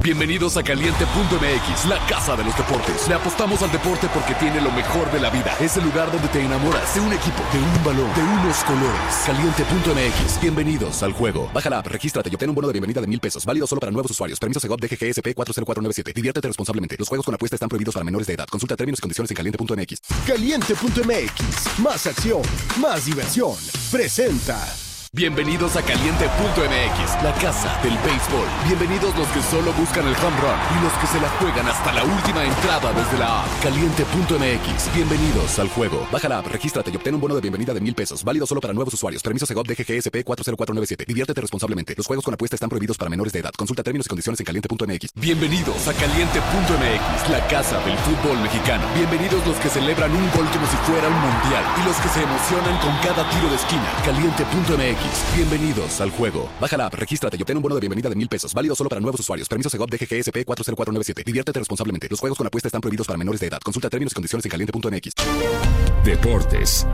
Bienvenidos a Caliente.mx, la casa de los deportes. Le apostamos al deporte porque tiene lo mejor de la vida. Es el lugar donde te enamoras de un equipo, de un balón, de unos colores. Caliente.mx, bienvenidos al juego. Baja la app, regístrate y obtén un bono de bienvenida de $1,000. Válido solo para nuevos usuarios. Permiso Segov DGGSP 40497. Diviértete responsablemente. Los juegos con apuesta están prohibidos para menores de edad. Consulta términos y condiciones en Caliente.mx. Caliente.mx, más acción, más diversión. Presenta. Bienvenidos a Caliente.mx, la casa del béisbol. Bienvenidos los que solo buscan el home run y los que se la juegan hasta la última entrada desde la app. Caliente.mx, bienvenidos al juego. Baja la app, regístrate y obtén un bono de bienvenida de $1,000. Válido solo para nuevos usuarios. Permiso Segov DGGSP 40497. Diviértete responsablemente. Los juegos con apuesta están prohibidos para menores de edad. Consulta términos y condiciones en Caliente.mx. Bienvenidos a Caliente.mx, la casa del fútbol mexicano. Bienvenidos los que celebran un gol como si fuera un mundial y los que se emocionan con cada tiro de esquina. Caliente.mx. Bienvenidos al juego. Baja la app, regístrate y obtén un bono de bienvenida de $1,000. Válido solo para nuevos usuarios. Permiso Segov DGGSP 40497. Diviértete responsablemente. Los juegos con apuesta están prohibidos para menores de edad. Consulta términos y condiciones en Caliente.mx. Deportes.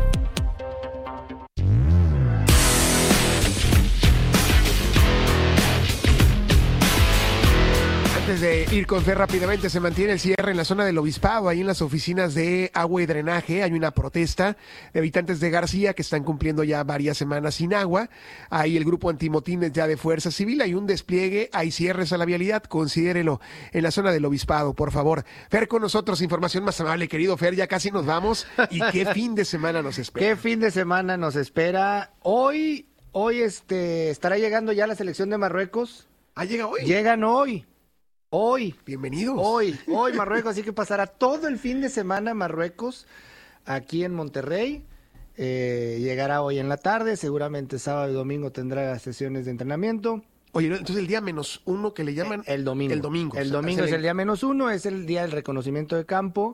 Antes de ir con Fer rápidamente, se mantiene el cierre en la zona del Obispado, ahí en las oficinas de agua y drenaje. Hay una protesta de habitantes de García que están cumpliendo ya varias semanas sin agua. Ahí el grupo antimotines ya de Fuerza Civil, hay un despliegue, hay cierres a la vialidad, considérelo en la zona del Obispado, por favor. Fer con nosotros, información más amable, querido Fer, ya casi nos vamos. ¿Y qué fin de semana nos espera? ¿Qué fin de semana nos espera? Hoy estará llegando ya la selección de Marruecos. ¿Ah, llega hoy? Llegan hoy. Hoy. Bienvenidos. Hoy Marruecos, así que pasará todo el fin de semana Marruecos aquí en Monterrey. Llegará hoy en la tarde, seguramente sábado y domingo tendrá sesiones de entrenamiento. Oye, entonces el día -1 que le llaman... El domingo. El domingo. El domingo es el día -1, es el día del reconocimiento de campo.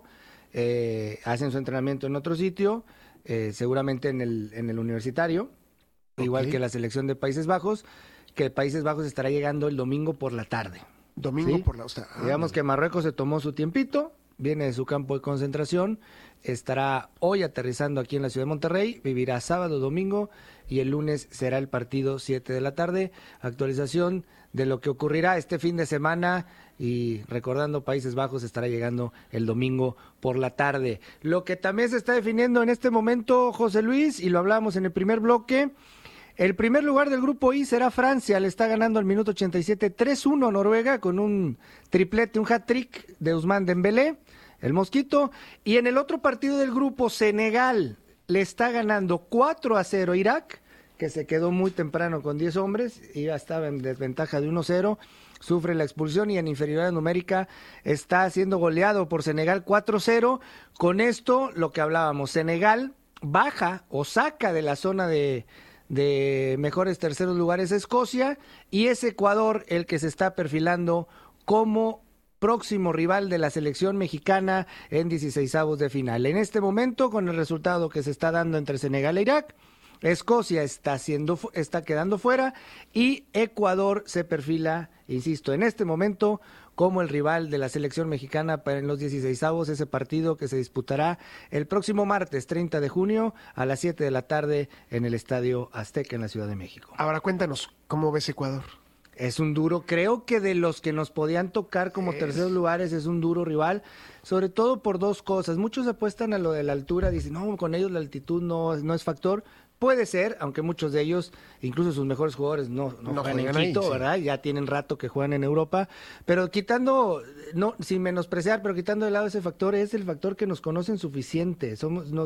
Hacen su entrenamiento en otro sitio, seguramente en el universitario, igual que la selección de Países Bajos, que Países Bajos estará llegando el domingo por la tarde. Domingo ¿sí? por la... Digamos que Marruecos se tomó su tiempito, viene de su campo de concentración, estará hoy aterrizando aquí en la ciudad de Monterrey, vivirá sábado, domingo y el lunes será el partido 7 de la tarde. Actualización de lo que ocurrirá este fin de semana y recordando Países Bajos estará llegando el domingo por la tarde. Lo que también se está definiendo en este momento, José Luis, y lo hablábamos en el primer bloque, el primer lugar del grupo I será Francia, le está ganando al minuto 87 3-1 Noruega con un triplete, un hat-trick de Ousmane Dembélé, el Mosquito, y en el otro partido del grupo Senegal le está ganando 4-0 Irak, que se quedó muy temprano con 10 hombres, y ya estaba en desventaja de 1-0, sufre la expulsión y en inferioridad numérica está siendo goleado por Senegal 4-0. Con esto, lo que hablábamos, Senegal baja o saca de la zona de mejores terceros lugares a Escocia, y es Ecuador el que se está perfilando como próximo rival de la selección mexicana en 16avos de final. En este momento, con el resultado que se está dando entre Senegal e Irak, Escocia está quedando fuera y Ecuador se perfila, insisto, en este momento como el rival de la selección mexicana en los 16avos, ese partido que se disputará el próximo martes 30 de junio a las 7 de la tarde en el Estadio Azteca en la Ciudad de México. Ahora cuéntanos, ¿cómo ves Ecuador? Es un duro, creo que de los que nos podían tocar como terceros lugares es un duro rival, sobre todo por dos cosas. Muchos apuestan a lo de la altura, dicen, no, con ellos la altitud no es factor. Puede ser, aunque muchos de ellos, incluso sus mejores jugadores, no juegan en Quito, ahí, sí. ¿Verdad? Ya tienen rato que juegan en Europa, pero sin menospreciar, pero quitando de lado ese factor, es el factor que nos conocen suficiente.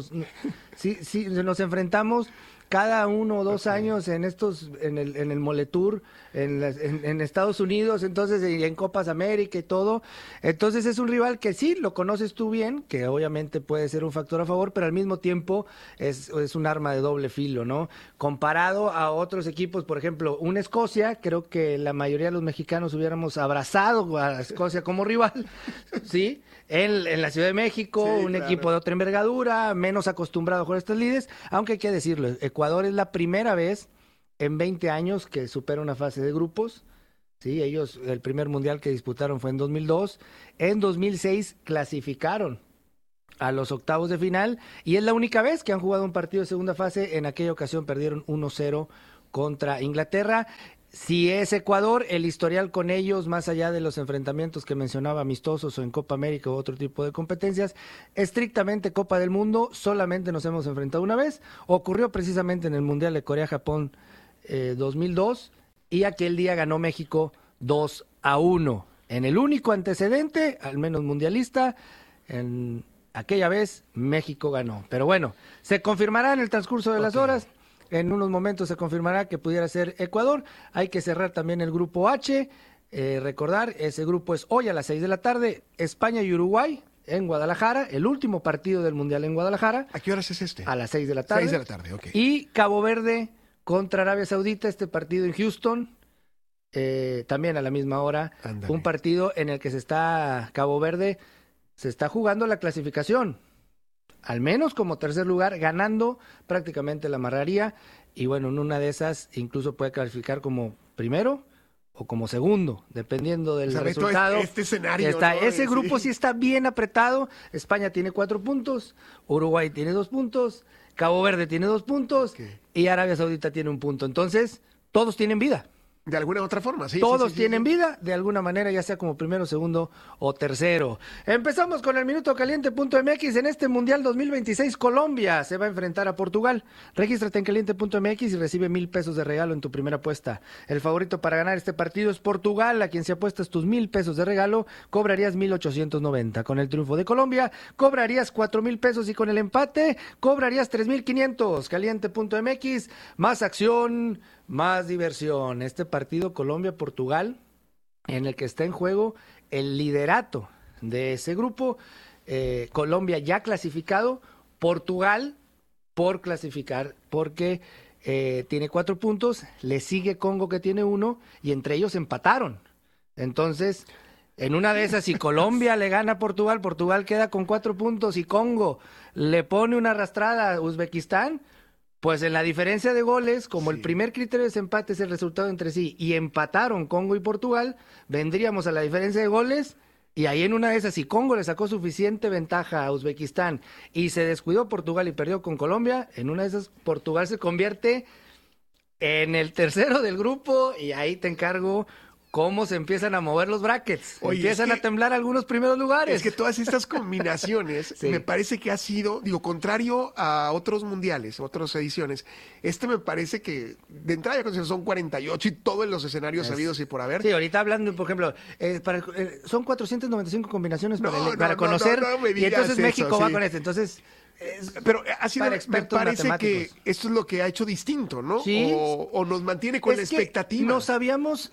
Sí, nos enfrentamos cada 1 o 2 años en el Moletour, en Estados Unidos, entonces, y en Copas América y todo. Entonces es un rival que sí, lo conoces tú bien, que obviamente puede ser un factor a favor, pero al mismo tiempo es un arma de doble filo, ¿no? Comparado a otros equipos, por ejemplo, una Escocia, creo que la mayoría de los mexicanos hubiéramos abrazado a Escocia como rival, ¿sí? En la Ciudad de México, sí, un equipo de otra envergadura, menos acostumbrado a jugar estas lides, aunque hay que decirlo, Ecuador es la primera vez en 20 años que supera una fase de grupos. Sí, ellos, el primer mundial que disputaron fue en 2002, en 2006 clasificaron a los octavos de final y es la única vez que han jugado un partido de segunda fase. En aquella ocasión perdieron 1-0 contra Inglaterra. Si es Ecuador, el historial con ellos, más allá de los enfrentamientos que mencionaba, amistosos o en Copa América u otro tipo de competencias, estrictamente Copa del Mundo, solamente nos hemos enfrentado una vez. Ocurrió precisamente en el Mundial de Corea-Japón 2002 y aquel día ganó México 2-1. En el único antecedente, al menos mundialista, en aquella vez México ganó. Pero bueno, se confirmará en el transcurso de las horas. En unos momentos se confirmará que pudiera ser Ecuador. Hay que cerrar también el grupo H. Recordar, ese grupo es hoy a las 6 de la tarde. España y Uruguay en Guadalajara. El último partido del Mundial en Guadalajara. ¿A qué horas es este? A las 6 de la tarde. 6 de la tarde, ok. Y Cabo Verde contra Arabia Saudita. Este partido en Houston. También a la misma hora. Ándale. Un partido en el que Cabo Verde se está jugando la clasificación. Al menos como tercer lugar, ganando prácticamente la amarraría, y bueno, en una de esas incluso puede calificar como primero o como segundo, dependiendo del resultado. Este escenario, está, ¿no? ese grupo sí está bien apretado. España tiene 4 puntos, Uruguay tiene 2 puntos, Cabo Verde tiene 2 puntos, y Arabia Saudita tiene 1 punto. Entonces, todos tienen vida. De alguna u otra forma, sí. Todos sí, tienen sí. vida, de alguna manera, ya sea como primero, segundo o tercero. Empezamos con el Minuto Caliente.mx. En este Mundial 2026, Colombia se va a enfrentar a Portugal. Regístrate en Caliente.mx y recibe 1,000 pesos de regalo en tu primera apuesta. El favorito para ganar este partido es Portugal, a quien si apuestas tus 1,000 pesos de regalo, cobrarías 1,890. Con el triunfo de Colombia, cobrarías 4,000 pesos y con el empate, cobrarías 3,500. Caliente.mx, más acción, más diversión. Este partido Colombia-Portugal, en el que está en juego el liderato de ese grupo. Colombia ya clasificado, Portugal por clasificar, porque tiene 4 puntos, le sigue Congo que tiene 1, y entre ellos empataron. Entonces, en una de esas, si Colombia le gana a Portugal, Portugal queda con 4 puntos, y Congo le pone una arrastrada a Uzbekistán, pues en la diferencia de goles, como el primer criterio de desempate es el resultado entre sí, y empataron Congo y Portugal, vendríamos a la diferencia de goles, y ahí en una de esas, si Congo le sacó suficiente ventaja a Uzbekistán y se descuidó Portugal y perdió con Colombia, en una de esas Portugal se convierte en el tercero del grupo, y ahí te encargo cómo se empiezan a mover los brackets. Oye, empiezan a temblar algunos primeros lugares. Es que todas estas combinaciones Sí. me parece que ha sido, contrario a otros mundiales, otras ediciones, me parece que de entrada ya considero son 48 y todos los escenarios sabidos y por haber. Sí, ahorita hablando, por ejemplo, son 495 combinaciones No, para no, conocer, no me y digas entonces eso, México va sí. con este. Entonces, Pero ha sido, para me expertos parece que matemáticos. esto es lo que ha hecho distinto, ¿no? Sí. O nos mantiene con la es que expectativa. nos habíamos,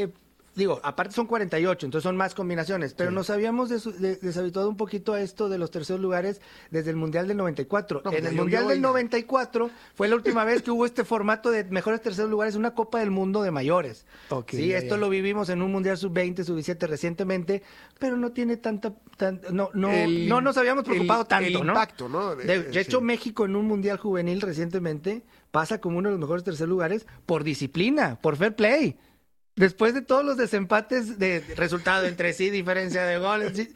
aparte son 48, entonces son más combinaciones, pero nos habíamos deshabituado un poquito a esto de los terceros lugares desde el Mundial del 94. No, En ya el llovió, Mundial del oiga. 94 fue la última vez que hubo este formato de mejores terceros lugares, una Copa del Mundo de mayores. Ok, Sí, ya, esto ya. lo vivimos en un Mundial sub-20, sub-17 recientemente, pero no tiene no nos habíamos preocupado tanto, el ¿no? impacto, ¿no? De hecho, Sí. México en un Mundial juvenil recientemente pasa como uno de los mejores terceros lugares por disciplina, por fair play. Después de todos los desempates de resultado entre sí, diferencia de goles, sí,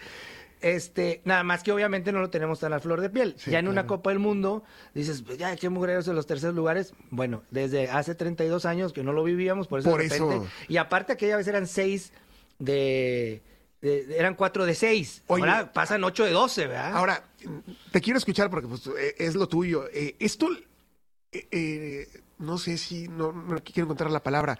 nada más que obviamente no lo tenemos tan a flor de piel. Sí, ya en una claro. Copa del Mundo dices, pues ya, qué mugreros en los terceros lugares. Bueno, desde hace 32 años que no lo vivíamos, por eso Por de repente. eso. Y aparte aquella vez eran 6 eran 4 de 6. Oye, Ahora pasan 8 de 12, ¿verdad? Ahora, te quiero escuchar porque pues, es lo tuyo. Esto, no sé si, no quiero encontrar la palabra.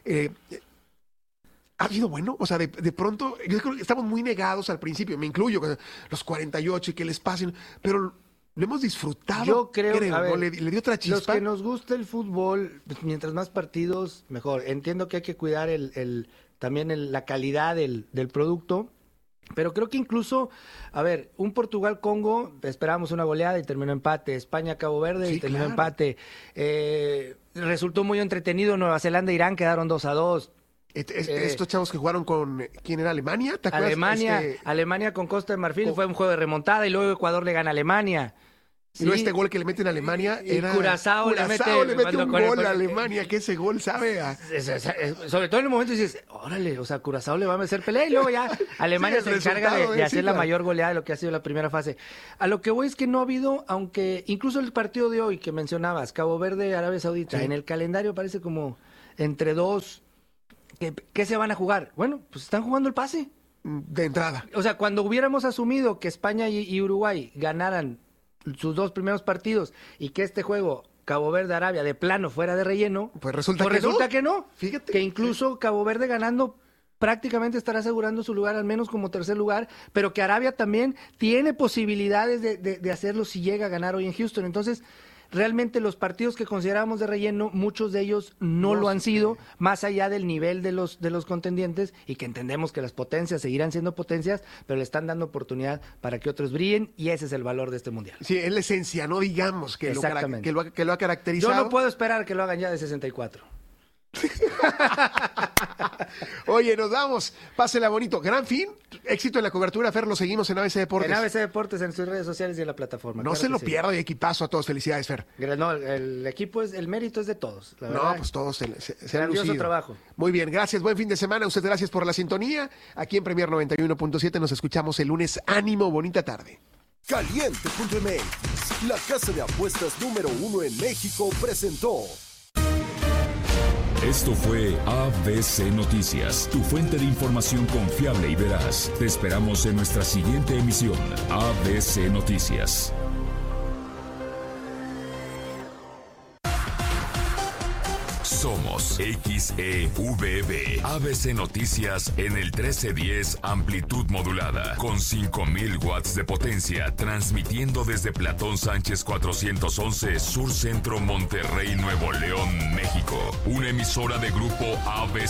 ¿Ha sido bueno? O sea, de pronto, yo creo que estamos muy negados al principio, me incluyo, los 48 y que el espacio, pero lo hemos disfrutado. Yo creo, a ¿no? ver, le dio otra los chispa. que nos gusta el fútbol, pues, mientras más partidos, mejor. Entiendo que hay que cuidar también la calidad del producto, pero creo que incluso, a ver, un Portugal-Congo, esperábamos una goleada y terminó empate. España-Cabo Verde y Sí, terminó claro. empate. Resultó muy entretenido. Nueva Zelanda-Irán quedaron 2-2. Estos chavos que jugaron con, ¿quién era? ¿Alemania? ¿Te acuerdas? Alemania con Costa de Marfil fue un juego de remontada y luego Ecuador le gana a Alemania. Y luego Sí. este gol que le meten a Alemania Y era... Curazao le mete un gol a Alemania, que ese gol sabe a... Sobre todo en el momento dices, órale, o sea, Curazao le va a hacer pelea y luego ya Alemania Sí, el se encarga resultado, de hacer sí, la claro. mayor goleada de lo que ha sido la primera fase. A lo que voy es que no ha habido, aunque incluso el partido de hoy que mencionabas, Cabo Verde, Arabia Saudita, Sí. en el calendario parece como entre dos ¿Qué se van a jugar? Bueno, pues están jugando el pase. De entrada. O sea, cuando hubiéramos asumido que España y Uruguay ganaran sus 2 primeros partidos y que este juego Cabo Verde-Arabia de plano fuera de relleno, Pues resulta que no. Fíjate. Que incluso Cabo Verde ganando prácticamente estará asegurando su lugar al menos como tercer lugar, pero que Arabia también tiene posibilidades de hacerlo si llega a ganar hoy en Houston. Entonces, realmente los partidos que consideramos de relleno, muchos de ellos no lo han sido, más allá del nivel de los contendientes, y que entendemos que las potencias seguirán siendo potencias, pero le están dando oportunidad para que otros brillen, y ese es el valor de este mundial. Sí, es la esencia, no digamos que Exactamente. lo ha caracterizado. Yo no puedo esperar que lo hagan ya de 64. Oye, nos vamos. Pásela bonito. Gran fin. Éxito en la cobertura, Fer. Lo seguimos en ABC Deportes. En ABC Deportes, en sus redes sociales y en la plataforma. No claro se lo sí. pierda, y equipazo a todos. Felicidades, Fer. No, el equipo el mérito es de todos. La No, verdad. pues todos se han Grandioso lucido. trabajo. Muy bien, gracias. Buen fin de semana. Usted, gracias por la sintonía. Aquí en Premier 91.7 nos escuchamos el lunes. Ánimo, bonita tarde. Caliente.mx, la casa de apuestas número 1 en México, presentó. Esto fue ABC Noticias, tu fuente de información confiable y veraz. Te esperamos en nuestra siguiente emisión, ABC Noticias. Somos XEVB, ABC Noticias en el 1310 amplitud modulada, con 5000 watts de potencia, transmitiendo desde Platón Sánchez 411, Sur Centro, Monterrey, Nuevo León, México. Una emisora de grupo ABC.